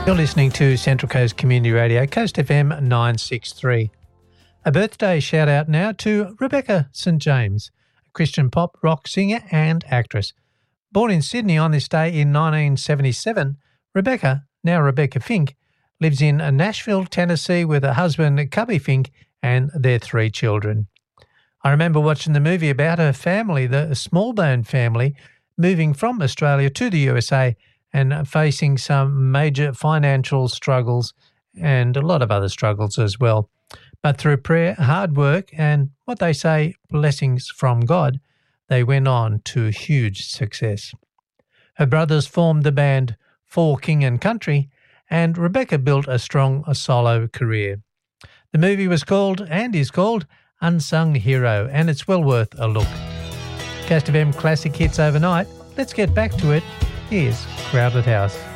You're listening to Central Coast Community Radio, Coast FM 963. A birthday shout out now to Rebecca St. James, a Christian pop rock singer and actress. Born in Sydney on this day in 1977, Rebecca, now Rebecca Fink, lives in Nashville, Tennessee with her husband Cubby Fink and their 3 children. I remember watching the movie about her family, the Smallbone family, moving from Australia to the USA and facing some major financial struggles and a lot of other struggles as well. But through prayer, hard work and what they say, blessings from God, they went on to huge success. Her brothers formed the band For King and Country, and Rebecca built a strong solo career. The movie was called and is called Unsung Hero, and it's well worth a look. Coast FM Classic Hits Overnight. Let's get back to it. Here's Crowded House.